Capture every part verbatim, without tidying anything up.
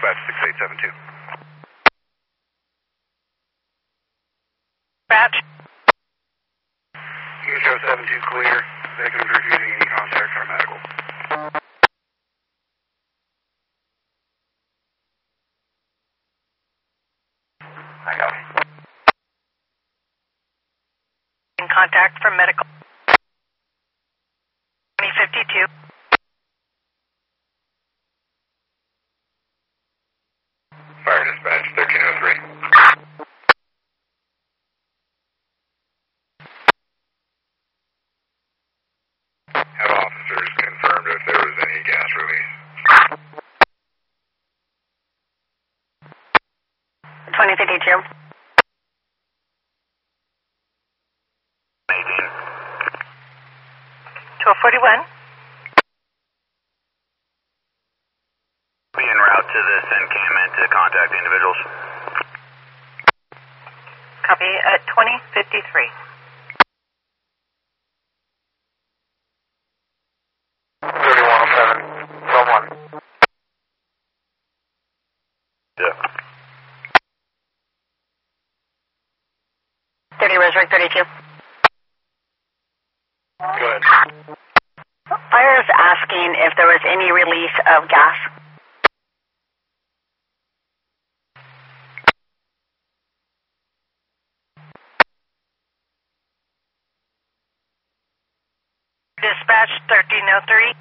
Dispatch six eight seven two. Dispatch. You can show seven two clear. Victim's refusing any contact from medical. I got it. In contact from medical. twenty fifty-two. Fire dispatch thirteen oh three. Have officers confirmed if there was any gas release. twenty fifty-two. eighteen. twelve forty-one. Be en route to this encampment to contact the individuals. Copy at twenty fifty-three. thirty-one oh seven. twelve one. Yeah. thirty Resurrect thirty-two. Go ahead. Fire is asking if there was any release of gas. Dispatch thirteen oh three.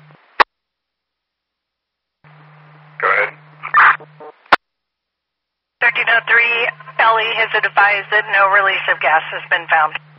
Go ahead. thirteen oh three, Ellie has advised that no release of gas has been found.